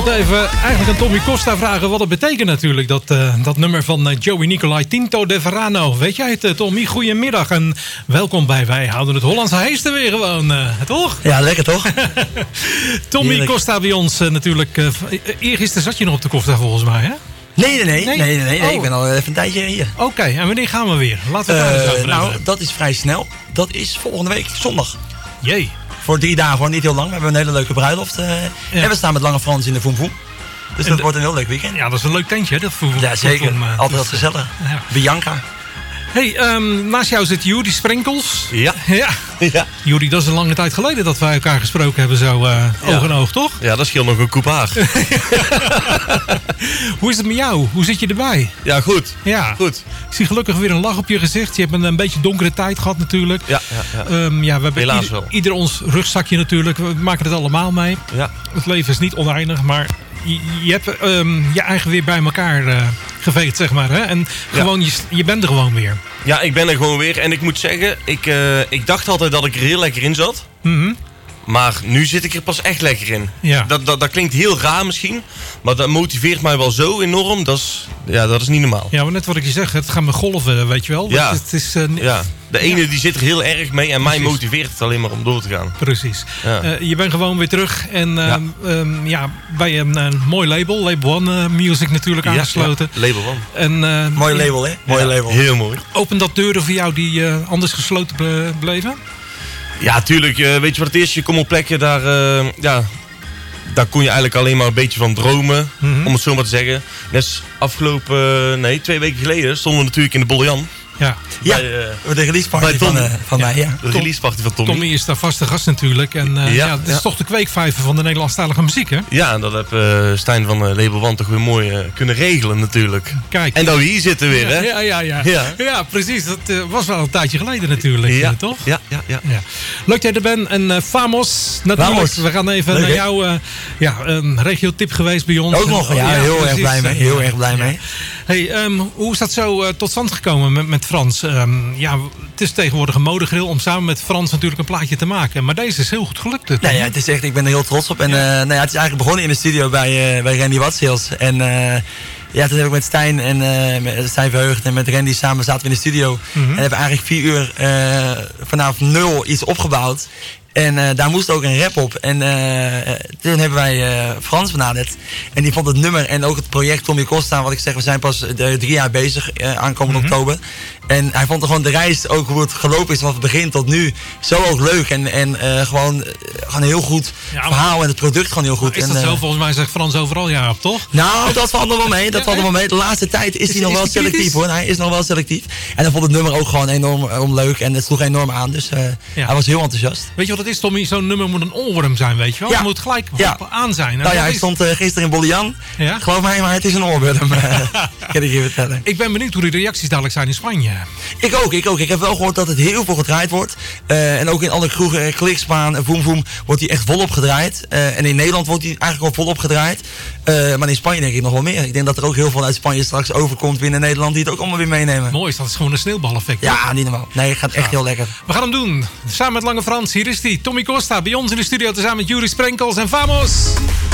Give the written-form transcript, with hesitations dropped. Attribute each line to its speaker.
Speaker 1: moeten even eigenlijk aan Tommy Costa vragen wat het betekent natuurlijk. Dat nummer van Joey Nicolai, Tinto de Verano. Weet jij het, Tommy? Goedemiddag en welkom bij Wij Houden het Hollandse Heesten weer gewoon, toch?
Speaker 2: Ja, lekker toch?
Speaker 1: Tommy
Speaker 2: Heerlijk.
Speaker 1: Costa bij ons natuurlijk. Eergisteren zat je nog op de Costa volgens mij, hè?
Speaker 2: Nee.
Speaker 1: Oh.
Speaker 2: Ik ben al even een tijdje hier.
Speaker 1: Oké, en wanneer gaan we weer? Laten we het daar eens over
Speaker 2: Nou,
Speaker 1: hebben.
Speaker 2: dat is vrij snel. Dat is volgende week zondag.
Speaker 1: Jee.
Speaker 2: Voor 3 dagen, gewoon niet heel lang. We hebben een hele leuke bruiloft. En we staan met Lange Frans in de Voem Voem. Dus dat wordt een heel leuk weekend.
Speaker 1: Ja, dat is een leuk tentje, hè? Dat voel
Speaker 2: Ja, zeker. Altijd wat gezellig.
Speaker 1: ja.
Speaker 2: Bianca.
Speaker 1: Hey, naast jou zit Juri Sprenkels.
Speaker 3: Ja.
Speaker 1: Ja.
Speaker 3: Ja.
Speaker 1: Juri, dat is een lange tijd geleden dat wij elkaar gesproken hebben, zo oog in oog, toch?
Speaker 3: Ja, dat scheelt nog een koep haar.
Speaker 1: Hoe is het met jou? Hoe zit je erbij?
Speaker 3: Ja, goed.
Speaker 1: Ja.
Speaker 3: Goed.
Speaker 1: Ik zie gelukkig weer een lach op je gezicht. Je hebt een beetje donkere tijd gehad natuurlijk.
Speaker 3: Ja.
Speaker 1: We hebben
Speaker 3: Helaas wel.
Speaker 1: ieder ons rugzakje natuurlijk. We maken het allemaal mee.
Speaker 3: Ja.
Speaker 1: Het leven is niet oneindig, maar je hebt je eigen weer bij elkaar geveegd, zeg maar. Hè? En gewoon, je bent er gewoon weer.
Speaker 3: Ja, ik ben er gewoon weer. En ik moet zeggen, ik dacht altijd dat ik er heel lekker in zat.
Speaker 1: Mhm.
Speaker 3: Maar nu zit ik er pas echt lekker in.
Speaker 1: Ja.
Speaker 3: Dat klinkt heel raar misschien. Maar dat motiveert mij wel zo enorm. Dat is niet normaal.
Speaker 1: Ja, maar net wat ik je zeg, het gaat met golven, weet je wel.
Speaker 3: Ja.
Speaker 1: Het is,
Speaker 3: Ja. De ene die zit er heel erg mee. En mij
Speaker 1: Precies.
Speaker 3: motiveert het alleen maar om door te gaan.
Speaker 1: Precies.
Speaker 3: Ja.
Speaker 1: Je bent gewoon weer terug. En bij een mooi label. Label One Music natuurlijk aangesloten.
Speaker 3: Ja, label One.
Speaker 1: En,
Speaker 2: Mooi label, hè? Mooi label.
Speaker 3: Heel mooi.
Speaker 1: Opent dat deuren voor jou die anders gesloten bleven?
Speaker 3: Ja, tuurlijk. Weet je wat het is? Je komt op plekken daar... daar kon je eigenlijk alleen maar een beetje van dromen.
Speaker 1: Mhm.
Speaker 3: Om het zo maar te zeggen. Net afgelopen... 2 weken geleden stonden we natuurlijk in de Bollejan.
Speaker 1: Ja.
Speaker 2: Ja,
Speaker 3: Bij,
Speaker 2: de release party
Speaker 3: bij Tommy.
Speaker 2: van mij, ja.
Speaker 3: De release party van Tommy.
Speaker 1: Tommy is daar vaste gast natuurlijk. En het is toch de kweekvijver van de Nederlandstalige muziek, hè?
Speaker 3: Ja, en dat heb Stijn van Label One toch weer mooi kunnen regelen natuurlijk.
Speaker 1: Kijk.
Speaker 3: En dat we hier zitten weer, hè?
Speaker 1: Ja. Ja, precies. Dat was wel een tijdje geleden natuurlijk,
Speaker 3: Ja.
Speaker 1: toch?
Speaker 3: Ja.
Speaker 1: Ja. Leuk dat je er bent. En Famos, natuurlijk.
Speaker 2: Famos.
Speaker 1: We gaan even
Speaker 2: Leuk,
Speaker 1: naar
Speaker 2: hè?
Speaker 1: jou. Een regiotip geweest bij ons.
Speaker 2: Ook nog, ja, heel erg
Speaker 1: precies.
Speaker 2: blij mee. Heel erg blij mee.
Speaker 1: Hey, hoe is dat zo tot stand gekomen met Frans? Het is tegenwoordig een modegril om samen met Frans natuurlijk een plaatje te maken. Maar deze is heel goed gelukt.
Speaker 2: Nou ja, het is echt, ik ben er heel trots op. En het is eigenlijk begonnen in de studio bij Randy Watsils. En toen heb ik met Stijn en met Stijn Verheugd en met Randy samen zaten we in de studio. En hebben eigenlijk 4 uur vanaf 0 iets opgebouwd. En daar moest ook een rap op. En toen hebben wij Frans benaderd. En die vond het nummer en ook het project Tommy Costa. Wat ik zeg, we zijn pas 3 jaar bezig aankomende oktober. En hij vond er gewoon de reis, ook hoe het gelopen is vanaf het begin tot nu, zo ook leuk. En gewoon een heel goed verhaal en het product gewoon heel goed.
Speaker 1: Is dat zo? Volgens mij zegt Frans overal ja op, toch?
Speaker 2: Nou, dat valt er wel mee. De laatste tijd is hij nog wel selectief, hoor. Hij is nog wel selectief. En dan vond het nummer ook gewoon enorm leuk. En het sloeg enorm aan. Dus hij was heel enthousiast.
Speaker 1: Weet je wat het is, Tommy? Zo'n nummer moet een oorworm zijn, weet je wel?
Speaker 2: Ja.
Speaker 1: Het moet gelijk aan zijn. En
Speaker 2: Nou ja,
Speaker 1: dat
Speaker 2: ik
Speaker 1: is-
Speaker 2: stond gisteren in Bollejan.
Speaker 1: Ja?
Speaker 2: Geloof mij, maar het is een oorworm. Kan ik je vertellen.
Speaker 1: Ik ben benieuwd hoe de reacties dadelijk zijn in Spanje.
Speaker 2: Ik ook. Ik heb wel gehoord dat het heel veel gedraaid wordt. En ook in alle kroegen, Klikspaan, Voem Voem, wordt hij echt volop gedraaid. En in Nederland wordt hij eigenlijk al volop gedraaid. Maar in Spanje denk ik nog wel meer. Ik denk dat er ook heel veel uit Spanje straks overkomt binnen Nederland die het ook allemaal weer meenemen.
Speaker 1: Mooi is, dat is gewoon een sneeuwbaleffect. hè?
Speaker 2: Ja, niet normaal. Nee, het gaat echt heel lekker.
Speaker 1: We gaan hem doen. Samen met Lange Frans. Hier is hij, Tommy Costa, bij ons in de studio tezamen met Juri Sprenkels en Famos.